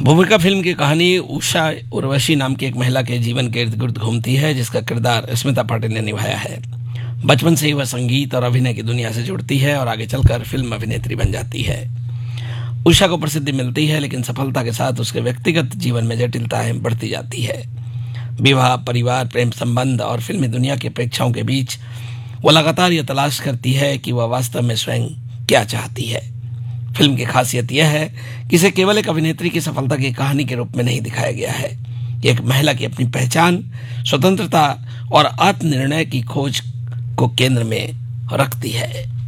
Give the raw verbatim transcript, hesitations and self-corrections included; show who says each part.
Speaker 1: भूमिका फिल्म की कहानी उषा उर्वशी नाम की एक महिला के जीवन के इर्द गिर्द घूमती है, जिसका किरदार स्मिता पाटिल ने निभाया है। बचपन से ही वह संगीत और अभिनय की दुनिया से जुड़ती है और आगे चलकर फिल्म अभिनेत्री बन जाती है। उषा को प्रसिद्धि मिलती है, लेकिन सफलता के साथ उसके व्यक्तिगत जीवन में जटिलताएं बढ़ती जाती है। विवाह, परिवार, प्रेम संबंध और फिल्मी दुनिया की अपेक्षाओं के बीच वो लगातार ये तलाश करती है कि वह वास्तव में स्वयं क्या चाहती है। फिल्म की खासियत यह है कि इसे केवल एक अभिनेत्री की सफलता की कहानी के रूप में नहीं दिखाया गया है। ये एक महिला की अपनी पहचान, स्वतंत्रता और आत्मनिर्णय की खोज को केंद्र में रखती है।